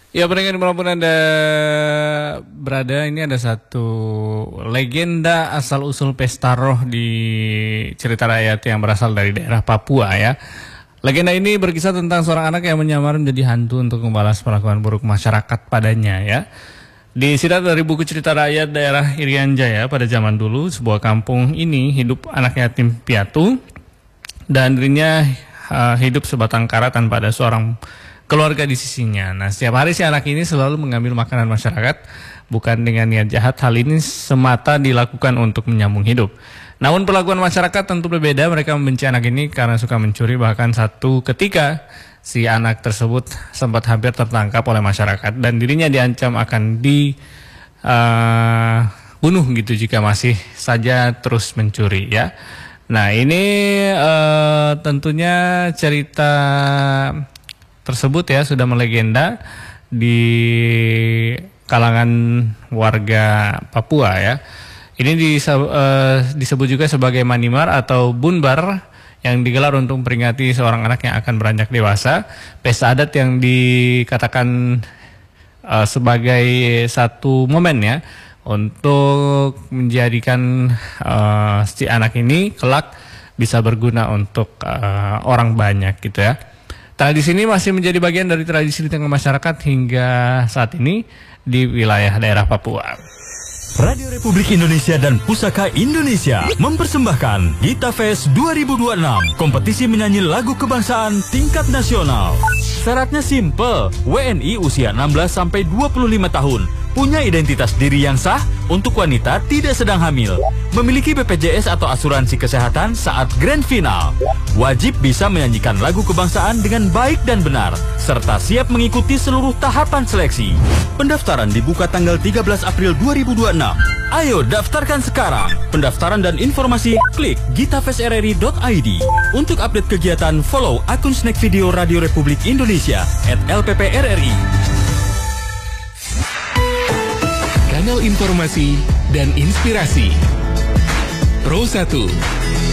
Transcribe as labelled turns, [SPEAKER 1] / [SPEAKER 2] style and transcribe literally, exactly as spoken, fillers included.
[SPEAKER 1] Ya, pendengar dimanapun Anda berada, ini ada satu legenda asal-usul pesta roh di cerita rakyat yang berasal dari daerah Papua ya. Legenda ini berkisah tentang seorang anak yang menyamar menjadi hantu untuk membalas perlakuan buruk masyarakat padanya ya. Disirat dari buku cerita rakyat daerah Irian Jaya, pada zaman dulu sebuah kampung ini hidup anak yatim piatu dan dirinya uh, hidup sebatang kara tanpa ada seorang keluarga di sisinya. Nah, setiap hari si anak ini selalu mengambil makanan masyarakat, bukan dengan niat jahat. Hal ini semata dilakukan untuk menyambung hidup. Namun perlakuan masyarakat tentu berbeda. Mereka membenci anak ini karena suka mencuri. Bahkan satu ketika si anak tersebut sempat hampir tertangkap oleh masyarakat dan dirinya diancam akan dibunuh uh, gitu jika masih saja terus mencuri ya. Nah, ini uh, tentunya cerita tersebut ya sudah melegenda di kalangan warga Papua ya. Ini disebut, uh, disebut juga sebagai manimar atau bunbar yang digelar untuk memperingati seorang anak yang akan beranjak dewasa. Pesta adat yang dikatakan uh, sebagai satu momen ya untuk menjadikan uh, si anak ini kelak bisa berguna untuk uh, orang banyak gitu ya. Tradisi ini masih menjadi bagian dari tradisi di tengah masyarakat hingga saat ini di wilayah daerah Papua.
[SPEAKER 2] Radio Republik Indonesia dan Pusaka Indonesia mempersembahkan Gita Fest dua ribu dua puluh enam, kompetisi menyanyi lagu kebangsaan tingkat nasional. Syaratnya simple, W N I usia enam belas sampai dua puluh lima tahun, punya identitas diri yang sah, untuk wanita tidak sedang hamil, memiliki B P J S atau asuransi kesehatan saat grand final, wajib bisa menyanyikan lagu kebangsaan dengan baik dan benar, serta siap mengikuti seluruh tahapan seleksi. Pendaftaran dibuka tanggal tiga belas April dua ribu dua puluh enam. Ayo daftarkan sekarang. Pendaftaran dan informasi klik gitafest r r i dot i d. Untuk update kegiatan, follow akun Snack Video Radio Republik Indonesia at L P P R R I.
[SPEAKER 3] Kanal informasi dan inspirasi Pro satu.